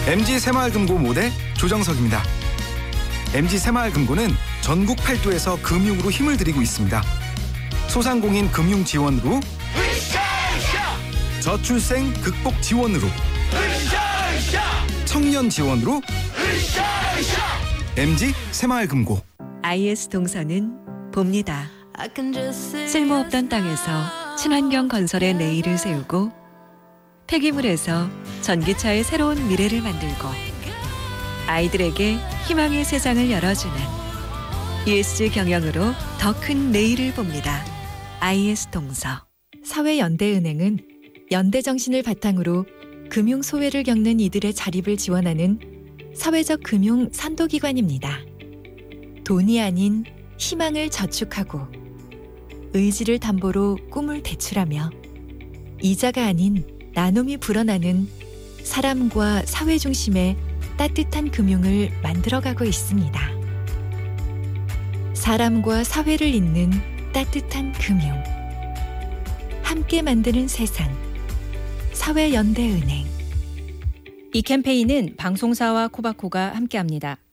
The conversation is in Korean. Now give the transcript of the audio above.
MG 새마을금고 모대 조정석입니다. MG 새마을금고는 전국 8도에서 금융으로 힘을 들이고 있습니다. 소상공인 금융 지원으로, 저출생 극복 지원으로, 청년 지원으로, MG 새마을금고. IS 동서는 봅니다. 쓸모없던 땅에서 친환경 건설의 내일을 세우고, 폐기물에서 전기차의 새로운 미래를 만들고, 아이들에게 희망의 세상을 열어주는 ESG 경영으로 더 큰 내일을 봅니다. IS 동서. 사회연대은행은 연대정신을 바탕으로 금융 소외를 겪는 이들의 자립을 지원하는 사회적 금융 선도기관입니다. 돈이 아닌 희망을 저축하고, 의지를 담보로 꿈을 대출하며, 이자가 아닌 나눔이 불어나는 사람과 사회 중심의 따뜻한 금융을 만들어가고 있습니다. 사람과 사회를 잇는 따뜻한 금융. 함께 만드는 세상. 사회연대은행. 이 캠페인은 방송사와 코바코가 함께합니다.